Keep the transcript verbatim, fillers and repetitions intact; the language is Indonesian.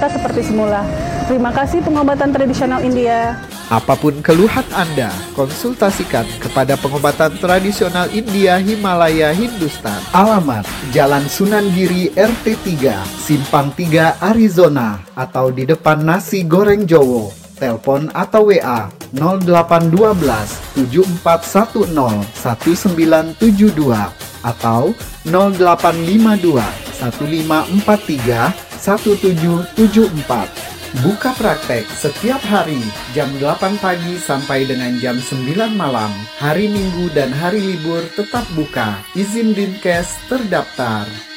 beraktivitas seperti semula. Terima kasih pengobatan tradisional India. Apapun keluhan Anda, konsultasikan kepada pengobatan tradisional India Himalaya Hindustan. Alamat: Jalan Sunan Giri R T tiga, Simpang tiga, Arizona, atau di depan Nasi Goreng Jowo. Telepon atau W A nol delapan satu dua tujuh empat satu nol satu sembilan tujuh dua atau nol delapan lima dua satu lima empat tiga satu tujuh tujuh empat. Buka praktek setiap hari jam delapan pagi sampai dengan jam sembilan malam. Hari Minggu dan hari libur tetap buka. Izin Dinkes terdaftar.